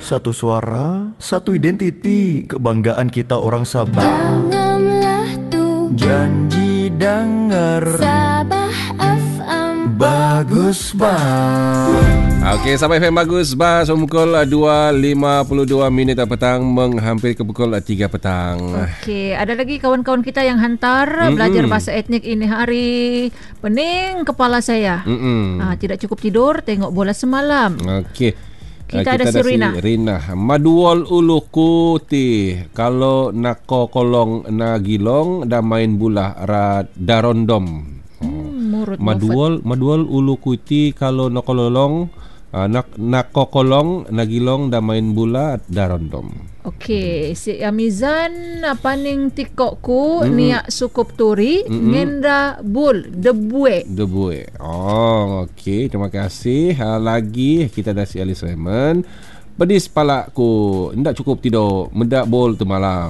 Satu suara, satu identiti, kebanggaan kita orang Sabah. Tanamlah tu Janji dengar Sabah FM. bagus bang. Okey, Sabah FM bagus bah. So, pukul 2.52 petang menghampiri ke pukul 3 petang. Okey, ada lagi kawan-kawan kita yang hantar belajar bahasa etnik ini hari. Pening kepala saya. Tidak cukup tidur, tengok bola semalam. Okey. Kita ada si Rina. Maduol uluku ti kalau nako kolong na gilong da main bola darondom. Murut Maduol uluku ti kalau nakololong nakokolong nagilong da main bola darondom. Okey, si Amizan paning tikokku niak sukup turi ngenda bul debue. Oh, okey, terima kasih. Lagi kita ada si Alice Raymond. Pedis palaku, ndak cukup tidur, mendak bol tu malam.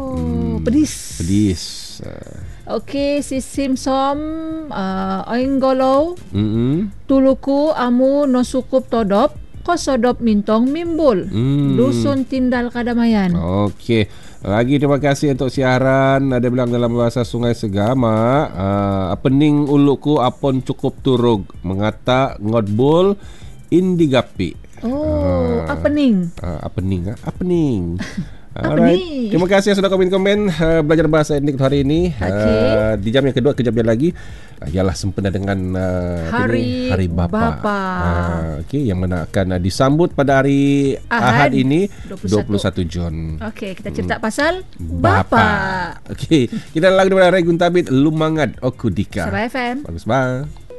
Pedis. Okey, si Simsom Oinggolo. Tuluku amu no sukup todop. Ko sodop mintong mimbul. Dusun Tindal Kadamayan. Okey. Lagi terima kasih untuk siaran. Ada bilang dalam bahasa Sungai Segama, pening uluku apon cukup turug mengata ngodbul indigapi. Apening. Apening. Alright. Terima kasih yang sudah komen-komen belajar bahasa etnik hari ini. Di jam yang kedua, kejap lagi ialah sempena dengan Hari Bapa. Okey, yang mana akan disambut pada hari Ahad ini 21 Jun. Okey, kita cerita pasal Bapa. Okey, kita lagu daripada Ray Guntabit Lumangat Okudika. Sabah FM. Bagus bang.